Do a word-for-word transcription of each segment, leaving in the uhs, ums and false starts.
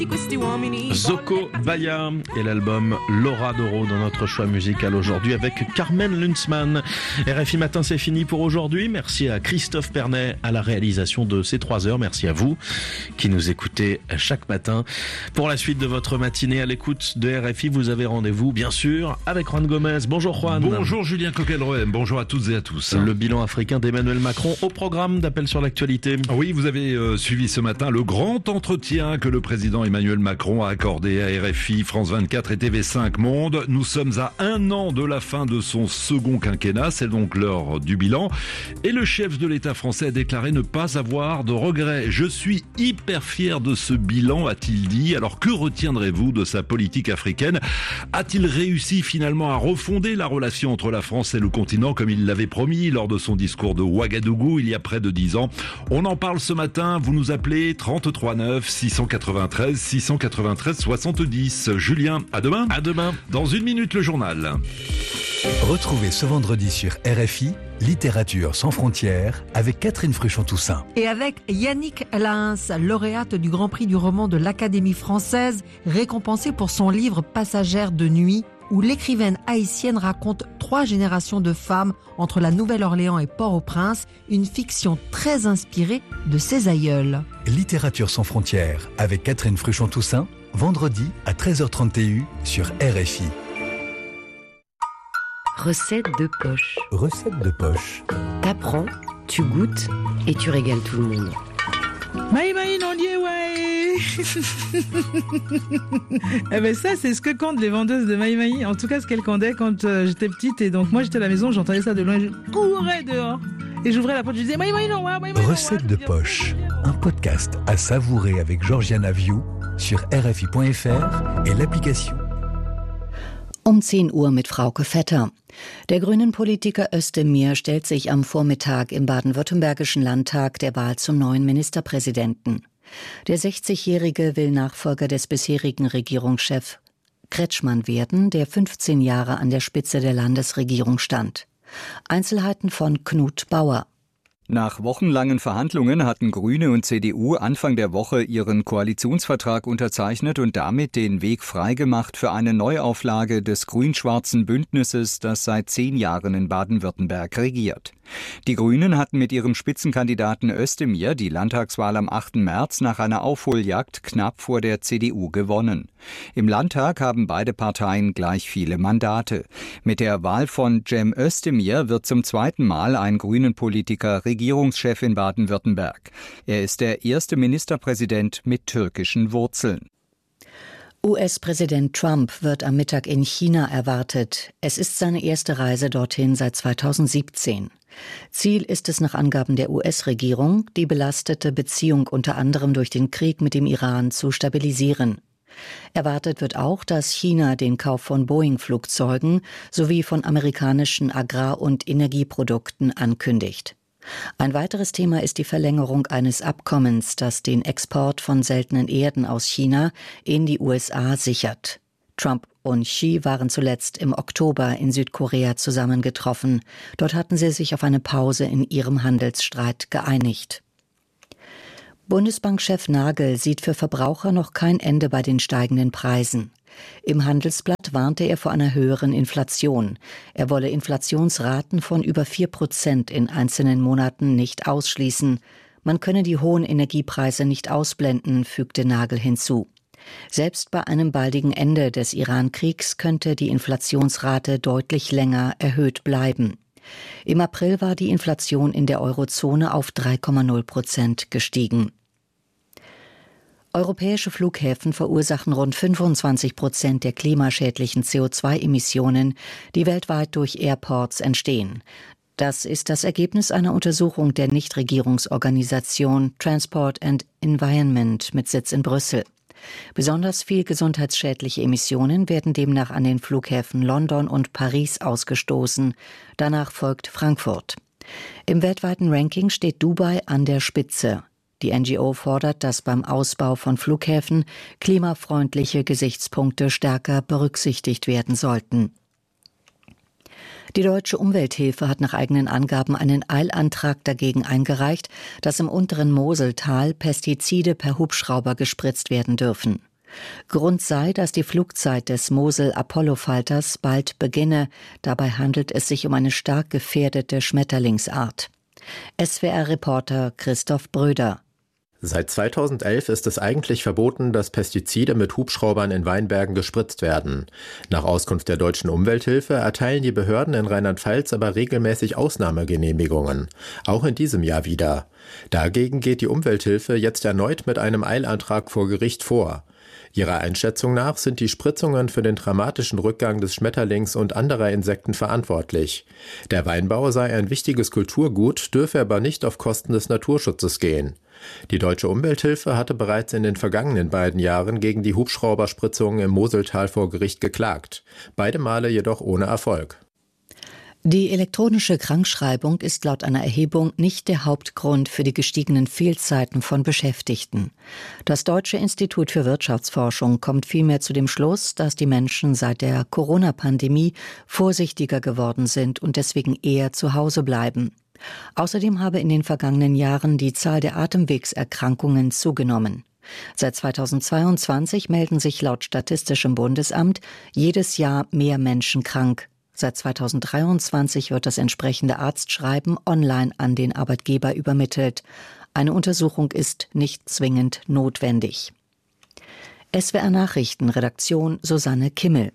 Zoko Baya et l'album Laura Doro dans notre choix musical aujourd'hui avec Carmen Lunzmann. R F I Matin, c'est fini pour aujourd'hui. Merci à Christophe Pernet à la réalisation de ces trois heures. Merci à vous qui nous écoutez chaque matin. Pour la suite de votre matinée à l'écoute de R F I, vous avez rendez-vous bien sûr avec Juan Gomez. Bonjour Juan. Bonjour Julien Coquelroy. Bonjour à toutes et à tous. Le bilan africain d'Emmanuel Macron au programme d'appel sur l'actualité. Oui, vous avez euh, suivi ce matin le grand entretien que le président Emmanuel Macron a accordé à R F I, France vingt-quatre et T V cinq Monde. Nous sommes à un an de la fin de son second quinquennat, c'est donc l'heure du bilan. Et le chef de l'État français a déclaré ne pas avoir de regrets. Je suis hyper fier de ce bilan, a-t-il dit. Alors que retiendrez-vous de sa politique africaine ? A-t-il réussi finalement à refonder la relation entre la France et le continent comme il l'avait promis lors de son discours de Ouagadougou il y a près de dix ans ? On en parle ce matin, vous nous appelez trente-trois neuf six cent quatre-vingt-treize six cent quatre-vingt-treize soixante-dix. Julien, à demain. À demain. Dans une minute, le journal. Retrouvez ce vendredi sur R F I, Littérature sans frontières, avec Catherine Fruchon-Toussaint. Et avec Yannick Lahens, lauréate du Grand Prix du roman de l'Académie française, récompensée pour son livre Passagère de nuit, où l'écrivaine haïtienne raconte trois générations de femmes entre la Nouvelle-Orléans et Port-au-Prince, une fiction très inspirée de ses aïeuls. Littérature sans frontières, avec Catherine Fruchon-Toussaint, vendredi à treize heures trente sur R F I. Recette de poche. Recette de poche. T'apprends, tu goûtes et tu régales tout le monde. Maï maï non dié ouais. Eh ben ça c'est ce que comptent les vendeuses de Maï maï. En tout cas ce qu'elles candaient quand euh, j'étais petite et donc moi j'étais à la maison, j'entendais ça de loin, je courais dehors et j'ouvrais la porte, je disais Maï maï non ouais, Maï maï. Recette de poche, un podcast à savourer avec Georgiana Viou sur R F I point F R et l'application. Um zehn Uhr mit Frauke Vetter. Der Grünen-Politiker Özdemir stellt sich am Vormittag im baden-württembergischen Landtag der Wahl zum neuen Ministerpräsidenten. Der sechzigjährige will Nachfolger des bisherigen Regierungschefs Kretschmann werden, der fünfzehn Jahre an der Spitze der Landesregierung stand. Einzelheiten von Knut Bauer. Nach wochenlangen Verhandlungen hatten Grüne und C D U Anfang der Woche ihren Koalitionsvertrag unterzeichnet und damit den Weg freigemacht für eine Neuauflage des grün-schwarzen Bündnisses, das seit zehn Jahren in Baden-Württemberg regiert. Die Grünen hatten mit ihrem Spitzenkandidaten Özdemir die Landtagswahl am achten März nach einer Aufholjagd knapp vor der C D U gewonnen. Im Landtag haben beide Parteien gleich viele Mandate. Mit der Wahl von Cem Özdemir wird zum zweiten Mal ein Grünen-Politiker Regierungschef in Baden-Württemberg. Er ist der erste Ministerpräsident mit türkischen Wurzeln. U S-Präsident Trump wird am Mittag in China erwartet. Es ist seine erste Reise dorthin seit zweitausendsiebzehn. Ziel ist es nach Angaben der U S-Regierung, die belastete Beziehung unter anderem durch den Krieg mit dem Iran zu stabilisieren. Erwartet wird auch, dass China den Kauf von Boeing-Flugzeugen sowie von amerikanischen Agrar- und Energieprodukten ankündigt. Ein weiteres Thema ist die Verlängerung eines Abkommens, das den Export von seltenen Erden aus China in die U S A sichert. Trump und Xi waren zuletzt im Oktober in Südkorea zusammengetroffen. Dort hatten sie sich auf eine Pause in ihrem Handelsstreit geeinigt. Bundesbankchef Nagel sieht für Verbraucher noch kein Ende bei den steigenden Preisen. Im Handelsblatt warnte er vor einer höheren Inflation. Er wolle Inflationsraten von über vier Prozent in einzelnen Monaten nicht ausschließen. Man könne die hohen Energiepreise nicht ausblenden, fügte Nagel hinzu. Selbst bei einem baldigen Ende des Iran-Kriegs könnte die Inflationsrate deutlich länger erhöht bleiben. Im April war die Inflation in der Eurozone auf drei Komma null Prozent gestiegen. Europäische Flughäfen verursachen rund fünfundzwanzig Prozent der klimaschädlichen C O zwei Emissionen, die weltweit durch Airports entstehen. Das ist das Ergebnis einer Untersuchung der Nichtregierungsorganisation Transport and Environment mit Sitz in Brüssel. Besonders viel gesundheitsschädliche Emissionen werden demnach an den Flughäfen London und Paris ausgestoßen. Danach folgt Frankfurt. Im weltweiten Ranking steht Dubai an der Spitze. Die N G O fordert, dass beim Ausbau von Flughäfen klimafreundliche Gesichtspunkte stärker berücksichtigt werden sollten. Die Deutsche Umwelthilfe hat nach eigenen Angaben einen Eilantrag dagegen eingereicht, dass im unteren Moseltal Pestizide per Hubschrauber gespritzt werden dürfen. Grund sei, dass die Flugzeit des Mosel-Apollo-Falters bald beginne. Dabei handelt es sich um eine stark gefährdete Schmetterlingsart. S W R-Reporter Christoph Bröder. Seit zweitausendelf ist es eigentlich verboten, dass Pestizide mit Hubschraubern in Weinbergen gespritzt werden. Nach Auskunft der Deutschen Umwelthilfe erteilen die Behörden in Rheinland-Pfalz aber regelmäßig Ausnahmegenehmigungen. Auch in diesem Jahr wieder. Dagegen geht die Umwelthilfe jetzt erneut mit einem Eilantrag vor Gericht vor. Ihrer Einschätzung nach sind die Spritzungen für den dramatischen Rückgang des Schmetterlings und anderer Insekten verantwortlich. Der Weinbau sei ein wichtiges Kulturgut, dürfe aber nicht auf Kosten des Naturschutzes gehen. Die Deutsche Umwelthilfe hatte bereits in den vergangenen beiden Jahren gegen die Hubschrauberspritzungen im Moseltal vor Gericht geklagt. Beide Male jedoch ohne Erfolg. Die elektronische Krankschreibung ist laut einer Erhebung nicht der Hauptgrund für die gestiegenen Fehlzeiten von Beschäftigten. Das Deutsche Institut für Wirtschaftsforschung kommt vielmehr zu dem Schluss, dass die Menschen seit der Corona-Pandemie vorsichtiger geworden sind und deswegen eher zu Hause bleiben. Außerdem habe in den vergangenen Jahren die Zahl der Atemwegserkrankungen zugenommen. Seit zweitausendzweiundzwanzig melden sich laut Statistischem Bundesamt jedes Jahr mehr Menschen krank. Seit zweitausenddreiundzwanzig wird das entsprechende Arztschreiben online an den Arbeitgeber übermittelt. Eine Untersuchung ist nicht zwingend notwendig. S W R Nachrichten, Redaktion Susanne Kimmel.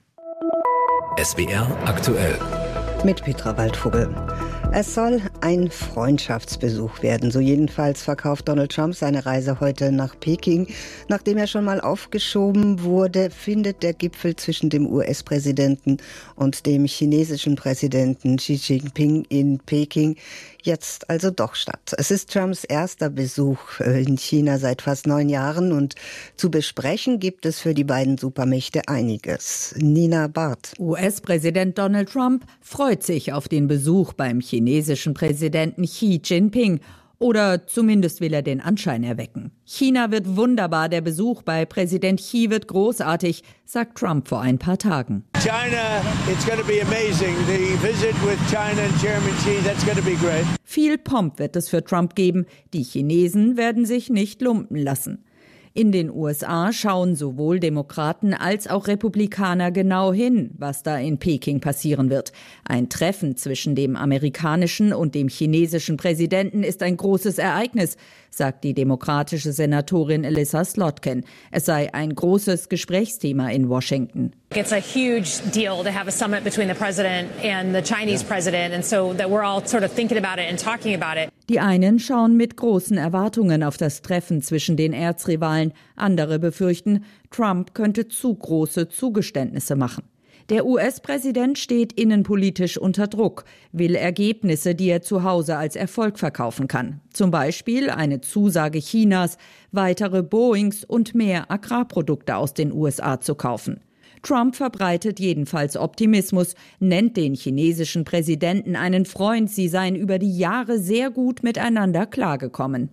S W R aktuell. Mit Petra Waldvogel. Es soll ein Freundschaftsbesuch werden. So jedenfalls verkauft Donald Trump seine Reise heute nach Peking. Nachdem er schon mal aufgeschoben wurde, findet der Gipfel zwischen dem U S-Präsidenten und dem chinesischen Präsidenten Xi Jinping in Peking jetzt also doch statt. Es ist Trumps erster Besuch in China seit fast neun Jahren und zu besprechen gibt es für die beiden Supermächte einiges. Nina Barth. U S-Präsident Donald Trump freut sich auf den Besuch beim chinesischen Präsidenten Xi Jinping. Oder zumindest will er den Anschein erwecken. China wird wunderbar, der Besuch bei Präsident Xi wird großartig, sagt Trump vor ein paar Tagen. China, it's going to be amazing. The visit with China and Chairman Xi, that's going to be great. Viel Pomp wird es für Trump geben. Die Chinesen werden sich nicht lumpen lassen. In den U S A schauen sowohl Demokraten als auch Republikaner genau hin, was da in Peking passieren wird. Ein Treffen zwischen dem amerikanischen und dem chinesischen Präsidenten ist ein großes Ereignis, sagt die demokratische Senatorin Elissa Slotkin. Es sei ein großes Gesprächsthema in Washington. It's a huge deal to have a summit between the president and the Chinese president, and so that we're all sort of thinking about it and talking about it. Die einen schauen mit großen Erwartungen auf das Treffen zwischen den Erzrivalen. Andere befürchten, Trump könnte zu große Zugeständnisse machen. Der U S-Präsident steht innenpolitisch unter Druck, will Ergebnisse, die er zu Hause als Erfolg verkaufen kann. Zum Beispiel eine Zusage Chinas, weitere Boeings und mehr Agrarprodukte aus den U S A zu kaufen. Trump verbreitet jedenfalls Optimismus, nennt den chinesischen Präsidenten einen Freund, sie seien über die Jahre sehr gut miteinander klargekommen.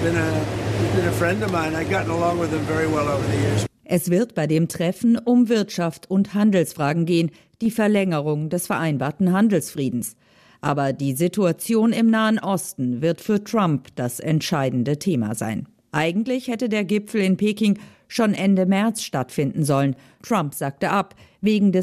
Es wird bei dem Treffen um Wirtschaft und Handelsfragen gehen, die Verlängerung des vereinbarten Handelsfriedens. Aber die Situation im Nahen Osten wird für Trump das entscheidende Thema sein. Eigentlich hätte der Gipfel in Peking schon Ende März stattfinden sollen. Trump sagte ab, wegen des